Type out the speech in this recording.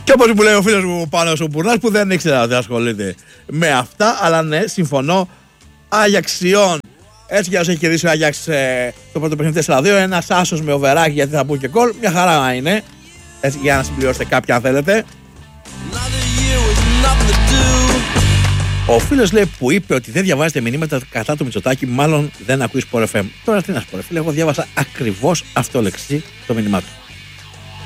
Και όπως μου λέει ο φίλος μου Πάνος ο Πουρνάς, που δεν ήξερα ότι ασχολείται με αυτά, αλλά ναι, συμφωνώ. Αγιαξιών. Έτσι κι όσο έχει κερδίσει ο Άγιαξ το πρώτο παιχνίδι 4-2, ένας άσος με οβεράκι γιατί θα μπουν και γκολ. Μια χαρά είναι. Έτσι, για να συμπληρώσετε κάποια αν θέλετε. Ο φίλος λέει που είπε ότι δεν διαβάζετε μηνύματα κατά του Μητσοτάκη, μάλλον δεν ακούει Sport FM. Τώρα τι να σου πω, φίλε, εγώ διάβασα ακριβώς αυτό λεξί το μήνυμά του.